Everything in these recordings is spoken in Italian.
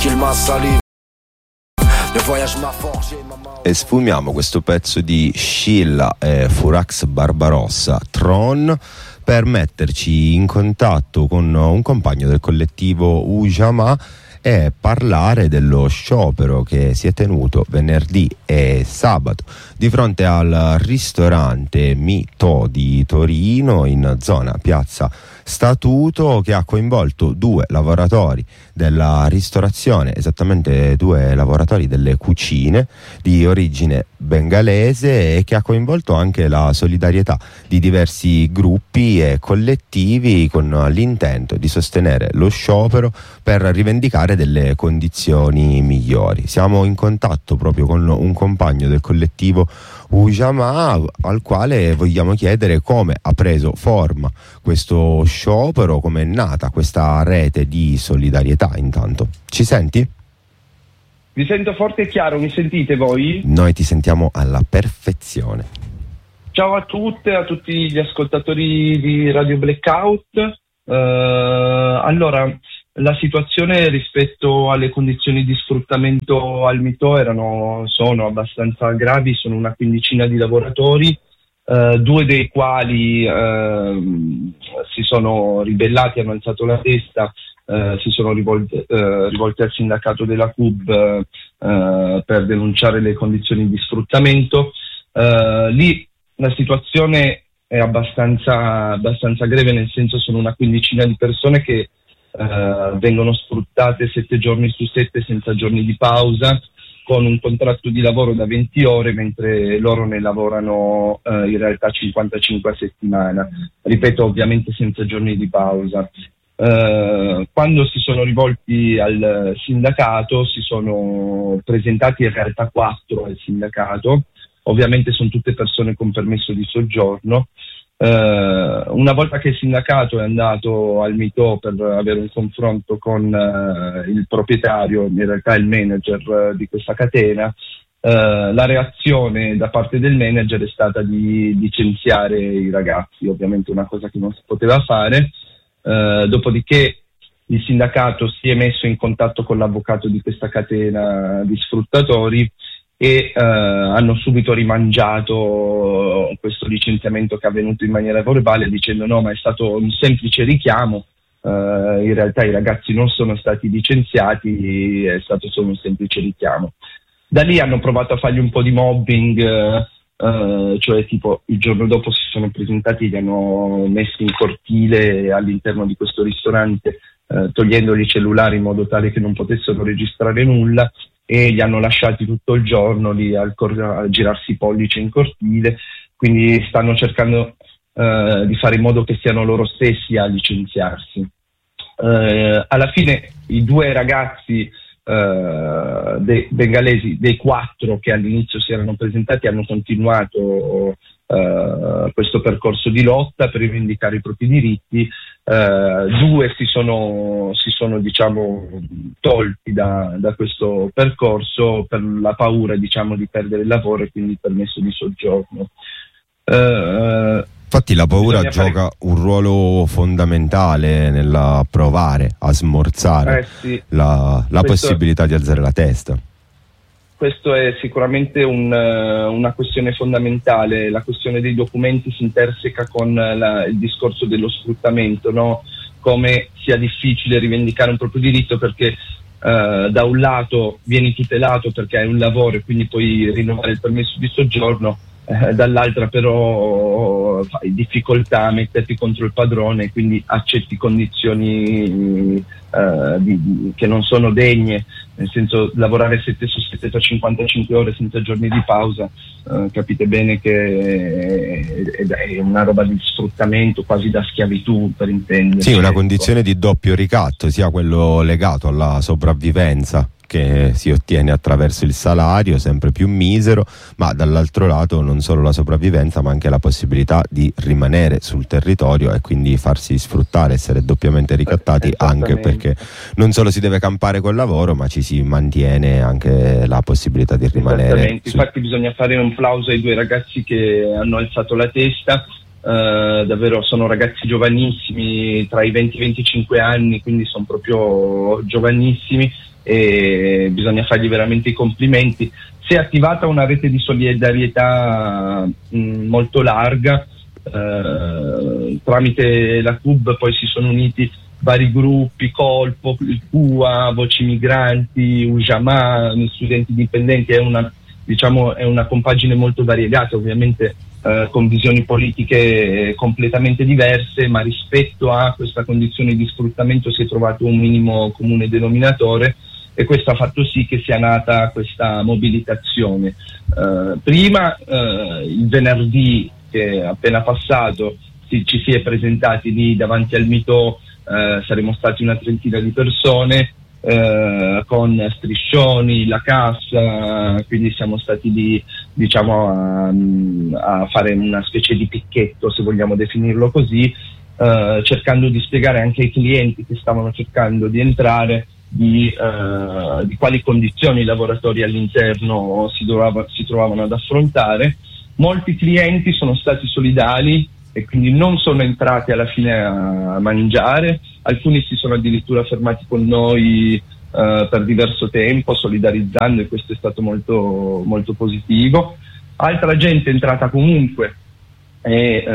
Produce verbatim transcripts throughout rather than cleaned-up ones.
E sfumiamo questo pezzo di Scilla e Furax Barbarossa, Tron, per metterci in contatto con un compagno del collettivo Ujamaa e parlare dello sciopero che si è tenuto venerdì e sabato di fronte al ristorante Mito di Torino in zona Piazza Statuto, che ha coinvolto due lavoratori della ristorazione, esattamente due lavoratori delle cucine di origine bengalese, e che ha coinvolto anche la solidarietà di diversi gruppi e collettivi con l'intento di sostenere lo sciopero per rivendicare delle condizioni migliori. Siamo in contatto proprio con un compagno del collettivo Ujamaa, al quale vogliamo chiedere come ha preso forma questo sciopero, come è nata questa rete di solidarietà. Intanto ci senti? Vi sento forte e chiaro, mi sentite voi? Noi ti sentiamo alla perfezione. Ciao a tutte, a tutti gli ascoltatori di Radio Blackout. Uh, allora, la situazione rispetto alle condizioni di sfruttamento al Mito erano, sono abbastanza gravi. Sono una quindicina di lavoratori, uh, due dei quali uh, si sono ribellati, hanno alzato la testa, uh, si sono rivolti, uh, rivolti al sindacato della C U B uh, per denunciare le condizioni di sfruttamento. Uh, lì la situazione è abbastanza, abbastanza grave, nel senso sono una quindicina di persone che Uh, vengono sfruttate sette giorni su sette senza giorni di pausa, con un contratto di lavoro da venti ore, mentre loro ne lavorano uh, in realtà cinquantacinque a settimana, ripeto, ovviamente senza giorni di pausa. Uh, quando si sono rivolti al sindacato si sono presentati in realtà quattro al sindacato, ovviamente sono tutte persone con permesso di soggiorno. Uh, una volta che il sindacato è andato al Mito per avere un confronto con uh, il proprietario, in realtà il manager uh, di questa catena, uh, la reazione da parte del manager è stata di licenziare i ragazzi, ovviamente una cosa che non si poteva fare. Uh, dopodiché il sindacato si è messo in contatto con l'avvocato di questa catena di sfruttatori e uh, hanno subito rimangiato questo licenziamento che è avvenuto in maniera verbale, dicendo no, ma è stato un semplice richiamo, uh, in realtà i ragazzi non sono stati licenziati, è stato solo un semplice richiamo. Da lì hanno provato a fargli un po' di mobbing, uh, uh, cioè tipo il giorno dopo si sono presentati, li hanno messi in cortile all'interno di questo ristorante, uh, togliendogli i cellulari in modo tale che non potessero registrare nulla, e li hanno lasciati tutto il giorno lì al cor- a girarsi i pollici in cortile, quindi stanno cercando uh, di fare in modo che siano loro stessi a licenziarsi. Uh, alla fine i due ragazzi uh, dei bengalesi, dei quattro che all'inizio si erano presentati, hanno continuato Uh, questo percorso di lotta per rivendicare i propri diritti. Uh, due si sono, si sono diciamo tolti da, da questo percorso per la paura, diciamo, di perdere il lavoro e quindi il permesso di soggiorno. Uh, Infatti la paura gioca fare... un ruolo fondamentale nel provare a smorzare eh sì, la, la questo... possibilità di alzare la testa. Questo è sicuramente un, una questione fondamentale. La questione dei documenti si interseca con la, il discorso dello sfruttamento, no? Come sia difficile rivendicare un proprio diritto, perché uh, da un lato vieni tutelato perché hai un lavoro e quindi puoi rinnovare il permesso di soggiorno, eh, dall'altra però fai difficoltà a metterti contro il padrone e quindi accetti condizioni uh, di, di, che non sono degne. Nel senso, lavorare sette su sette per cinquantacinque ore senza giorni di pausa, eh, capite bene che è, è una roba di sfruttamento, quasi da schiavitù, per intenderci. Sì, una condizione di doppio ricatto, sia quello legato alla sopravvivenza che si ottiene attraverso il salario sempre più misero, ma dall'altro lato non solo la sopravvivenza ma anche la possibilità di rimanere sul territorio e quindi farsi sfruttare, essere doppiamente ricattati, anche perché non solo si deve campare col lavoro ma ci si mantiene anche la possibilità di rimanere su... Infatti bisogna fare un plauso ai due ragazzi che hanno alzato la testa. Uh, davvero sono ragazzi giovanissimi, tra i venti e i venticinque anni, quindi sono proprio giovanissimi. e bisogna fargli veramente i complimenti. Si è attivata una rete di solidarietà mh, molto larga, eh, tramite la C U B poi si sono uniti vari gruppi, Colpo, il C U A, Voci Migranti, Ujama, studenti dipendenti. È una, diciamo, è una compagine molto variegata, ovviamente eh, con visioni politiche completamente diverse, ma rispetto a questa condizione di sfruttamento si è trovato un minimo comune denominatore, e questo ha fatto sì che sia nata questa mobilitazione. Eh, prima, eh, il venerdì che è appena passato, si, ci si è presentati lì davanti al Mito, eh, saremo stati una trentina di persone, eh, con striscioni, la cassa, quindi siamo stati lì, diciamo, a, a fare una specie di picchetto, se vogliamo definirlo così, eh, cercando di spiegare anche ai clienti che stavano cercando di entrare Di, uh, di quali condizioni i lavoratori all'interno si, doveva, si trovavano ad affrontare. Molti clienti sono stati solidali e quindi non sono entrati alla fine a mangiare, alcuni si sono addirittura fermati con noi uh, per diverso tempo solidarizzando, e questo è stato molto, molto positivo. Altra gente è entrata comunque e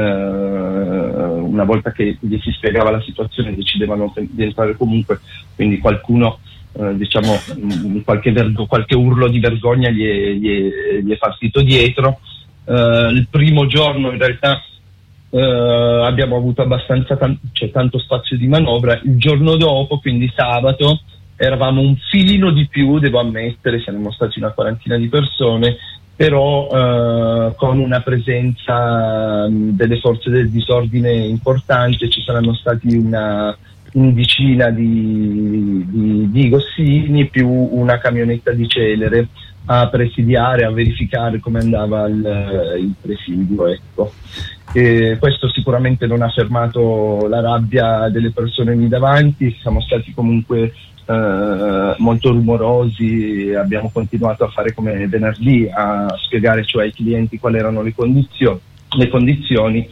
uh, una volta che gli si spiegava la situazione decidevano di entrare comunque, quindi qualcuno uh, diciamo mh, qualche, vergo- qualche urlo di vergogna gli è, gli è, gli è partito dietro. Uh, il primo giorno in realtà uh, abbiamo avuto abbastanza tan- cioè, tanto spazio di manovra. Il giorno dopo, quindi sabato, eravamo un filino di più, devo ammettere, siamo stati una quarantina di persone, però eh, con una presenza mh, delle forze del disordine importante. Ci saranno stati una undicina di, di, di gossini più una camionetta di celere a presidiare, a verificare come andava il, il presidio, ecco. E questo sicuramente non ha fermato la rabbia delle persone lì davanti. Siamo stati comunque Uh, molto rumorosi, abbiamo continuato a fare come venerdì, a spiegare cioè ai clienti quali erano le condizioni, le condizioni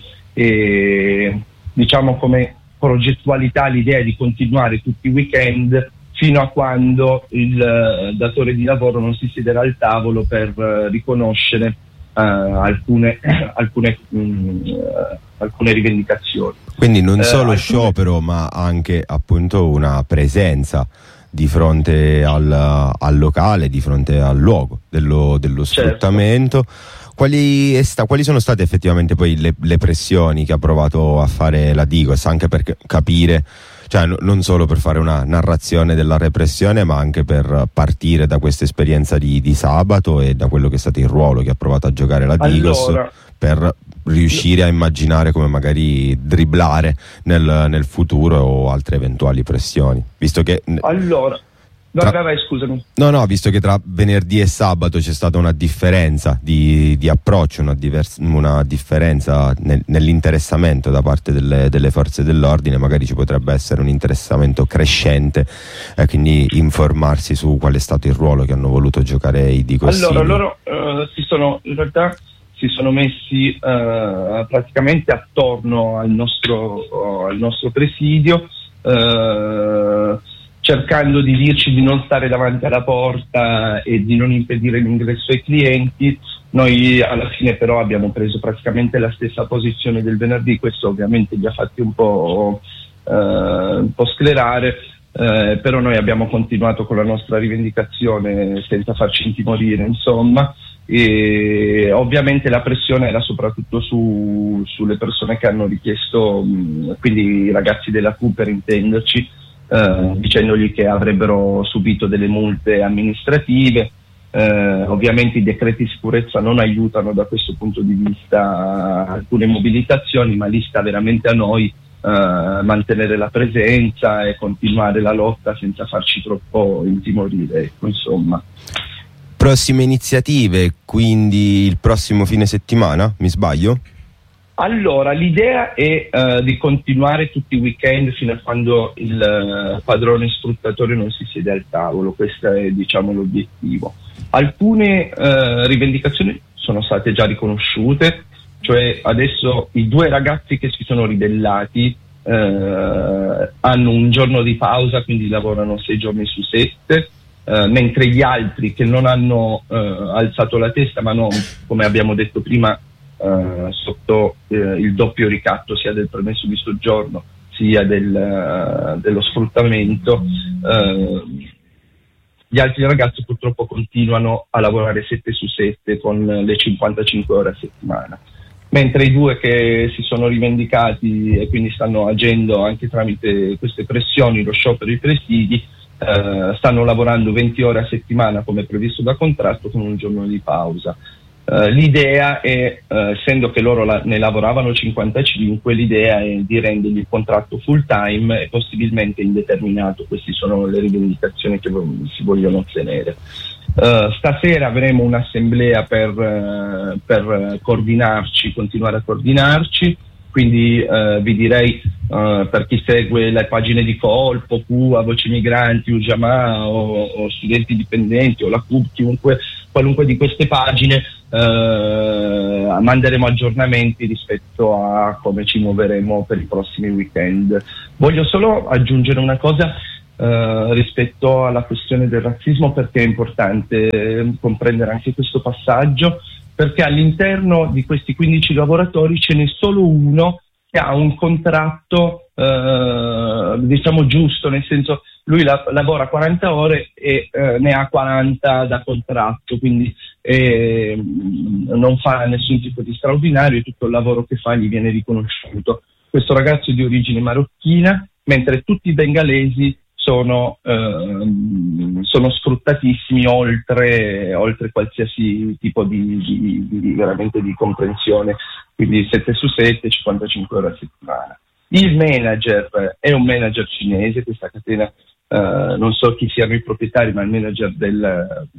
e diciamo come progettualità l'idea è di continuare tutti i weekend fino a quando il uh, datore di lavoro non si siederà al tavolo per uh, riconoscere uh, alcune, alcune, mh, uh, alcune rivendicazioni. Quindi non solo uh, sciopero, alcune... ma anche appunto una presenza di fronte al, al locale, di fronte al luogo dello, dello sfruttamento. Certo. Quali, è sta, quali sono state effettivamente poi le, le pressioni che ha provato a fare la Digos, anche per capire, cioè n- non solo per fare una narrazione della repressione, ma anche per partire da questa esperienza di, di sabato e da quello che è stato il ruolo che ha provato a giocare la Digos, allora, per riuscire a immaginare come magari dribblare nel, nel futuro o altre eventuali pressioni, visto che allora tra... vai, vai, scusami. no no visto che tra venerdì e sabato c'è stata una differenza di, di approccio, una, divers... una differenza nel, nell'interessamento da parte delle, delle forze dell'ordine, magari ci potrebbe essere un interessamento crescente, e eh, quindi informarsi su qual è stato il ruolo che hanno voluto giocare i Digos. Allora loro uh, si sono in realtà si sono messi uh, praticamente attorno al nostro, uh, al nostro presidio, uh, cercando di dirci di non stare davanti alla porta e di non impedire l'ingresso ai clienti. Noi alla fine però abbiamo preso praticamente la stessa posizione del venerdì, questo ovviamente li ha fatti un po', uh, un po' sclerare, uh, però noi abbiamo continuato con la nostra rivendicazione senza farci intimorire, insomma. E ovviamente la pressione era soprattutto su, sulle persone che hanno richiesto, mh, quindi i ragazzi della C U per intenderci, eh, dicendogli che avrebbero subito delle multe amministrative. Eh, ovviamente i decreti di sicurezza non aiutano da questo punto di vista alcune mobilitazioni, ma lì sta veramente a noi eh, mantenere la presenza e continuare la lotta senza farci troppo intimorire, ecco, insomma. Prossime iniziative, quindi il prossimo fine settimana, mi sbaglio? Allora, l'idea è uh, di continuare tutti i weekend fino a quando il uh, padrone sfruttatore non si siede al tavolo, questo è, diciamo, l'obiettivo. Alcune uh, rivendicazioni sono state già riconosciute, cioè adesso i due ragazzi che si sono ribellati uh, hanno un giorno di pausa, quindi lavorano sei giorni su sette. eh, mentre gli altri che non hanno eh, alzato la testa, ma non, come abbiamo detto prima, eh, sotto eh, il doppio ricatto sia del permesso di soggiorno sia del, uh, dello sfruttamento, eh, gli altri ragazzi purtroppo continuano a lavorare sette su sette con le cinquantacinque ore a settimana, mentre i due che si sono rivendicati e quindi stanno agendo anche tramite queste pressioni, lo sciopero e i presidi, eh, stanno lavorando venti ore a settimana come previsto da contratto con un giorno di pausa. Uh, l'idea è, uh, essendo che loro la, ne lavoravano cinquantacinque, l'idea è di rendergli il contratto full time e possibilmente indeterminato. Queste sono le rivendicazioni che vo- si vogliono ottenere. Uh, stasera avremo un'assemblea per, uh, per coordinarci, continuare a coordinarci, quindi uh, vi direi, uh, per chi segue le pagine di Colpo, Q A, Voci Migranti, Ujamaa o, o Studenti Dipendenti o la Q U B, chiunque, qualunque di queste pagine, Uh, manderemo aggiornamenti rispetto a come ci muoveremo per i prossimi weekend. Voglio solo aggiungere una cosa uh, rispetto alla questione del razzismo, perché è importante comprendere anche questo passaggio, perché all'interno di questi quindici lavoratori ce n'è solo uno che ha un contratto uh, diciamo giusto, nel senso lui la, lavora quaranta ore e eh, ne ha quaranta da contratto, quindi eh, non fa nessun tipo di straordinario e tutto il lavoro che fa gli viene riconosciuto. Questo ragazzo è di origine marocchina, mentre tutti i bengalesi sono, eh, sono sfruttatissimi oltre, oltre qualsiasi tipo di, di, di, veramente di comprensione, quindi sette su sette, cinquantacinque ore a settimana. Il manager è un manager cinese, questa catena, Uh, non so chi siano i proprietari, ma il manager del,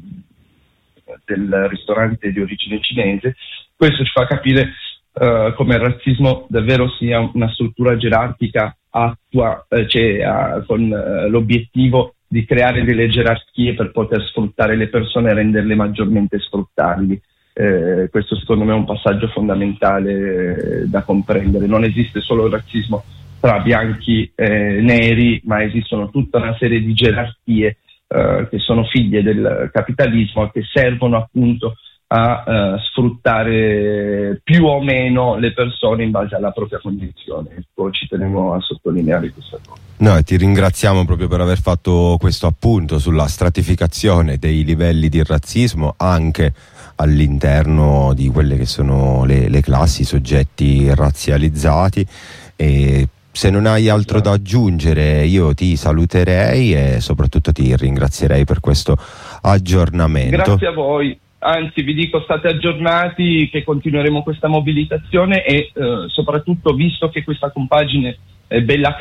del ristorante di origine cinese. Questo ci fa capire uh, come il razzismo davvero sia una struttura gerarchica attua, eh, cioè, uh, con uh, l'obiettivo di creare delle gerarchie per poter sfruttare le persone e renderle maggiormente sfruttabili. Eh, questo secondo me è un passaggio fondamentale eh, da comprendere. Non esiste solo il razzismo tra bianchi e eh, neri, ma esistono tutta una serie di gerarchie eh, che sono figlie del capitalismo e che servono appunto a eh, sfruttare più o meno le persone in base alla propria condizione. Ecco, ci tenevo a sottolineare questa cosa. No, e ti ringraziamo proprio per aver fatto questo appunto sulla stratificazione dei livelli di razzismo anche all'interno di quelle che sono le, le classi, i soggetti razzializzati. E se non hai altro da aggiungere, io ti saluterei e soprattutto ti ringrazierei per questo aggiornamento. Grazie a voi, anzi vi dico, state aggiornati che continueremo questa mobilitazione e eh, soprattutto, visto che questa compagine è bella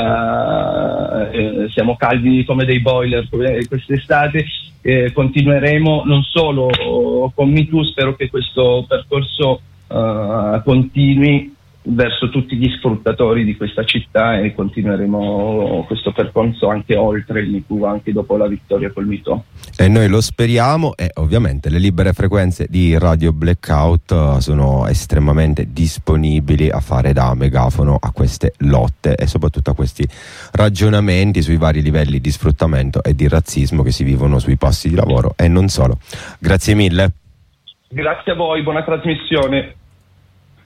calda, eh, siamo caldi come dei boiler quest'estate, eh, continueremo non solo con MeToo, spero che questo percorso eh, continui verso tutti gli sfruttatori di questa città e continueremo questo percorso anche oltre il MeToo, anche dopo la vittoria col MeToo. E noi lo speriamo, e ovviamente le libere frequenze di Radio Blackout sono estremamente disponibili a fare da megafono a queste lotte e soprattutto a questi ragionamenti sui vari livelli di sfruttamento e di razzismo che si vivono sui posti di lavoro e non solo. Grazie mille. Grazie a voi, buona trasmissione.